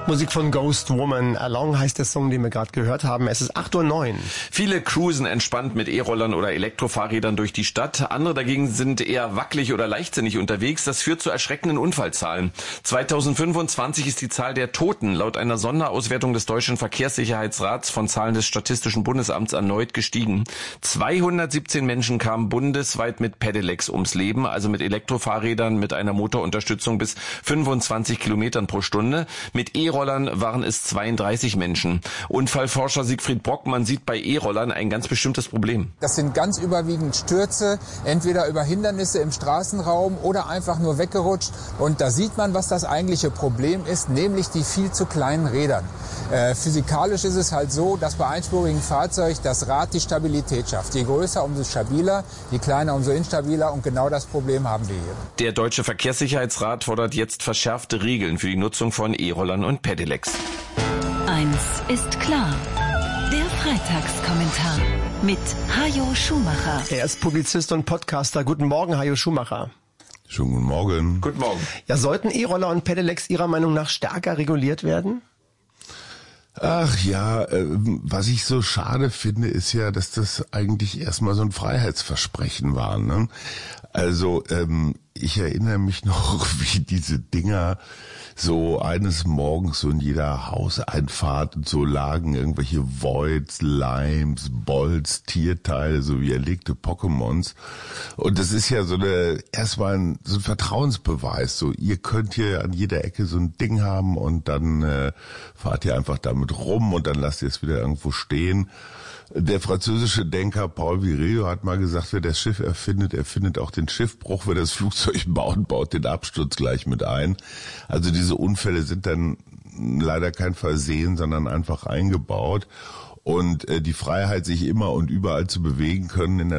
Musik von Ghost Woman. Along heißt der Song, den wir gerade gehört haben. Es ist 8:09 Uhr. Viele cruisen entspannt mit E-Rollern oder Elektrofahrrädern durch die Stadt. Andere dagegen sind eher wackelig oder leichtsinnig unterwegs. Das führt zu erschreckenden Unfallzahlen. 2025 ist die Zahl der Toten laut einer Sonderauswertung des Deutschen Verkehrssicherheitsrats von Zahlen des Statistischen Bundesamts erneut gestiegen. 217 Menschen kamen bundesweit mit Pedelecs ums Leben, also mit Elektrofahrrädern mit einer Motorunterstützung bis 25 Kilometern pro Stunde. Mit E-Rollern waren es 32 Menschen. Unfallforscher Siegfried Brockmann sieht bei E-Rollern ein ganz bestimmtes Problem. Das sind ganz überwiegend Stürze, entweder über Hindernisse im Straßenraum oder einfach nur weggerutscht. Und da sieht man, was das eigentliche Problem ist, nämlich die viel zu kleinen Rädern. Physikalisch ist es halt so, dass bei einspurigen Fahrzeugen das Rad die Stabilität schafft. Je größer, umso stabiler, je kleiner, umso instabiler. Und genau das Problem haben wir hier. Der Deutsche Verkehrssicherheitsrat fordert jetzt verschärfte Regeln für die Nutzung von E-Rollern und Pedelecs. Eins ist klar. Der Freitagskommentar mit Hajo Schumacher. Er ist Publizist und Podcaster. Guten Morgen, Hajo Schumacher. Schönen guten Morgen. Guten Morgen. Ja, sollten E-Roller und Pedelecs Ihrer Meinung nach stärker reguliert werden? Ach ja, was ich so schade finde, ist ja, dass das eigentlich erstmal so ein Freiheitsversprechen war, ne? Also, ich erinnere mich noch, wie diese Dinger so eines Morgens so in jeder Hauseinfahrt und so lagen irgendwelche Voids, Limes, Bolts, Tierteile, so wie erlegte Pokémons. Und das ist ja erstmal so ein Vertrauensbeweis. So, ihr könnt hier an jeder Ecke so ein Ding haben und dann fahrt ihr einfach damit rum und dann lasst ihr es wieder irgendwo stehen. Der französische Denker Paul Virilio hat mal gesagt, wer das Schiff erfindet auch den Schiffbruch. Wer das Flugzeug baut den Absturz gleich mit ein. Also diese Unfälle sind dann leider kein Versehen, sondern einfach eingebaut. Und die Freiheit, sich immer und überall zu bewegen können in der